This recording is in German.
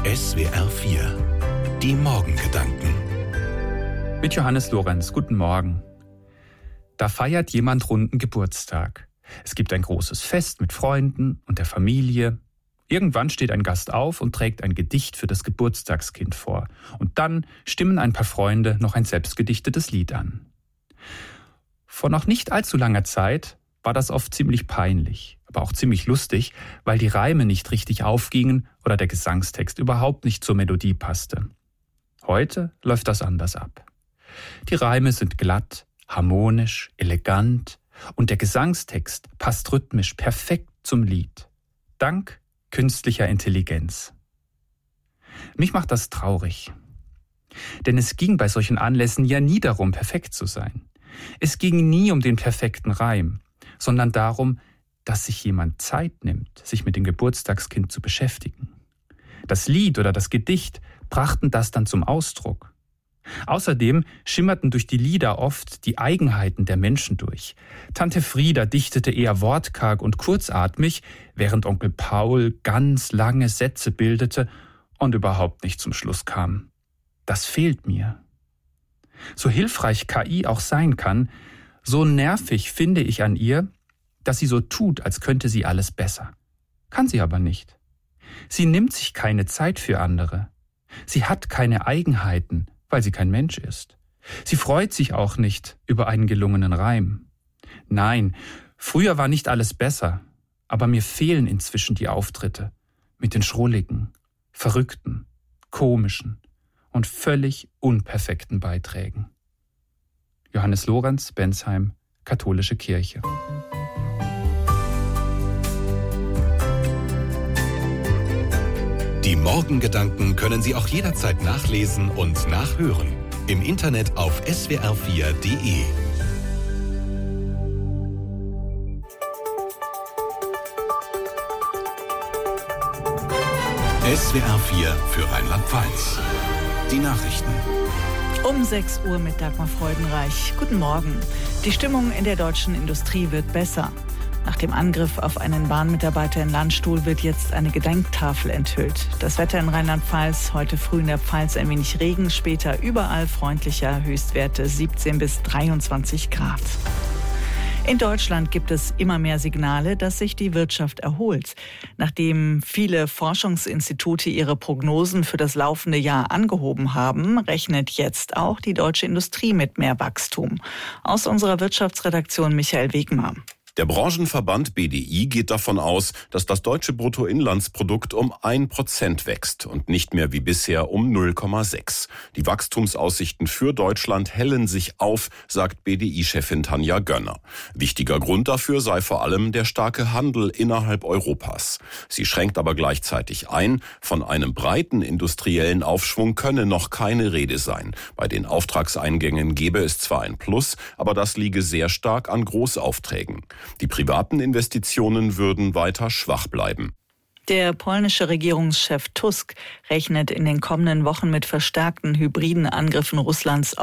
SWR 4 Die Morgengedanken Mit Johannes Lorenz. Guten Morgen. Da feiert jemand runden Geburtstag. Es gibt ein großes Fest mit Freunden und der Familie. Irgendwann steht ein Gast auf und trägt ein Gedicht für das Geburtstagskind vor. Und dann stimmen ein paar Freunde noch ein selbstgedichtetes Lied an. Vor noch nicht allzu langer Zeit war das oft ziemlich peinlich, aber auch ziemlich lustig, weil die Reime nicht richtig aufgingen oder der Gesangstext überhaupt nicht zur Melodie passte. Heute läuft das anders ab. Die Reime sind glatt, harmonisch, elegant und der Gesangstext passt rhythmisch perfekt zum Lied. Dank künstlicher Intelligenz. Mich macht das traurig. Denn es ging bei solchen Anlässen ja nie darum, perfekt zu sein. Es ging nie um den perfekten Reim, sondern darum, dass sich jemand Zeit nimmt, sich mit dem Geburtstagskind zu beschäftigen. Das Lied oder das Gedicht brachten das dann zum Ausdruck. Außerdem schimmerten durch die Lieder oft die Eigenheiten der Menschen durch. Tante Frieda dichtete eher wortkarg und kurzatmig, während Onkel Paul ganz lange Sätze bildete und überhaupt nicht zum Schluss kam. Das fehlt mir. So hilfreich KI auch sein kann, so nervig finde ich an ihr, dass sie so tut, als könnte sie alles besser. Kann sie aber nicht. Sie nimmt sich keine Zeit für andere. Sie hat keine Eigenheiten, weil sie kein Mensch ist. Sie freut sich auch nicht über einen gelungenen Reim. Nein, früher war nicht alles besser, aber mir fehlen inzwischen die Auftritte mit den schrulligen, verrückten, komischen und völlig unperfekten Beiträgen. Johannes Lorenz, Bensheim, Katholische Kirche. Die Morgengedanken können Sie auch jederzeit nachlesen und nachhören. Im Internet auf swr4.de. SWR 4 für Rheinland-Pfalz. Die Nachrichten. Um 6 Uhr mit Dagmar Freudenreich. Guten Morgen. Die Stimmung in der deutschen Industrie wird besser. Nach dem Angriff auf einen Bahnmitarbeiter in Landstuhl wird jetzt eine Gedenktafel enthüllt. Das Wetter in Rheinland-Pfalz, heute früh in der Pfalz ein wenig Regen, später überall freundlicher, Höchstwerte 17 bis 23 Grad. In Deutschland gibt es immer mehr Signale, dass sich die Wirtschaft erholt. Nachdem viele Forschungsinstitute ihre Prognosen für das laufende Jahr angehoben haben, rechnet jetzt auch die deutsche Industrie mit mehr Wachstum. Aus unserer Wirtschaftsredaktion Michael Wegmar. Der Branchenverband BDI geht davon aus, dass das deutsche Bruttoinlandsprodukt um 1% wächst und nicht mehr wie bisher um 0,6. Die Wachstumsaussichten für Deutschland hellen sich auf, sagt BDI-Chefin Tanja Gönner. Wichtiger Grund dafür sei vor allem der starke Handel innerhalb Europas. Sie schränkt aber gleichzeitig ein, von einem breiten industriellen Aufschwung könne noch keine Rede sein. Bei den Auftragseingängen gebe es zwar ein Plus, aber das liege sehr stark an Großaufträgen. Die privaten Investitionen würden weiter schwach bleiben. Der polnische Regierungschef Tusk rechnet in den kommenden Wochen mit verstärkten hybriden Angriffen Russlands